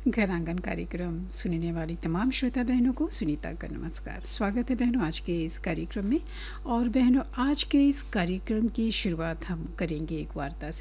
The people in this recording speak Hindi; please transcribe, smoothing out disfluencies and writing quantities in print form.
घर आंगन कार्यक्रम सुनने वाली तमाम श्रोता बहनों को सुनीता का नमस्कार। स्वागत है बहनों आज के इस कार्यक्रम में। और बहनों आज के इस कार्यक्रम की शुरुआत हम करेंगे एक वार्ता से।